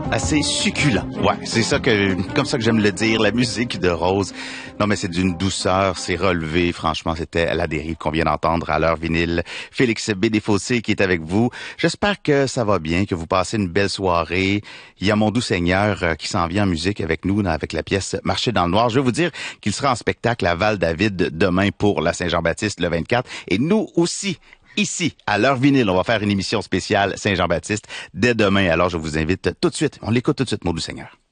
assez succulent. Ouais, c'est ça comme ça que j'aime le dire, la musique de Rose. Non, mais c'est d'une douceur, c'est relevé. Franchement, c'était La Dérive qu'on vient d'entendre à l'heure vinyle. Félix Bédéfossé qui est avec vous. J'espère que ça va bien, que vous passez une belle soirée. Il y a Mon Doux Seigneur qui s'en vient en musique avec nous, avec la pièce Marcher dans le Noir. Je vais vous dire qu'il sera en spectacle à Val-David demain pour la Saint-Jean-Baptiste le 24. Et nous aussi, ici, à l'heure vinyle, on va faire une émission spéciale Saint-Jean-Baptiste dès demain. Alors, je vous invite tout de suite. On l'écoute tout de suite, Mon Doux Seigneur.